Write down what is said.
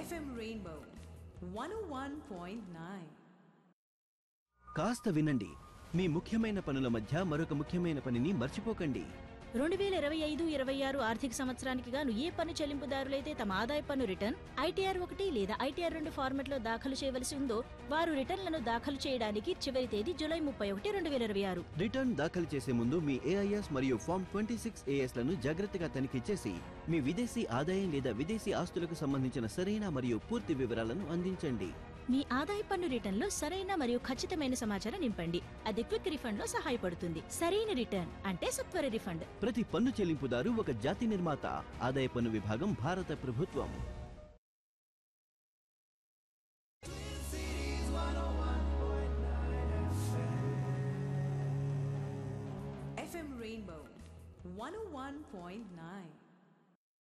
FM Rainbow 101.9. కాస్త వినండి, మీ ముఖ్యమైన పనుల మధ్య మరొక ముఖ్యమైన పనిని మర్చిపోకండి. 2025-26 ఆర్థిక సంవత్సరానికి గాను ఏ పన్ను చెల్లింపుదారులైతే తమ ఆదాయ పన్ను రిటర్న్ ITR 1 లేదా ITR 2 ఫార్మెట్లో దాఖలు చేయవలసి ఉందో వారు రిటర్న్లను దాఖలు చేయడానికి చివరి తేదీ జూలై 31, 2026. రిటర్న్ దాఖలు చేసే ముందు మీ AIS మరియు ఫామ్ 26AS లను జాగ్రత్తగా తనిఖీ చేసి మీ విదేశీ ఆదాయం లేదా విదేశీ ఆస్తులకు సంబంధించిన సరైన మరియు పూర్తి వివరాలను అందించండి. మీ ఆదాయ పన్ను రిటర్న్ లో సరైన మరియు ఖచ్చితమైన సమాచారం నింపండి. అది క్విక్ రిఫండ్ లో సహాయపడుతుంది. సరైన రిటర్న్ అంటే సత్వర రిఫండ్. ప్రతి పన్ను చెల్లింపుదారు ఒక జాతి నిర్మాత. ఆదాయ పన్ను విభాగం, భారత ప్రభుత్వం. FM Rainbow 101.9.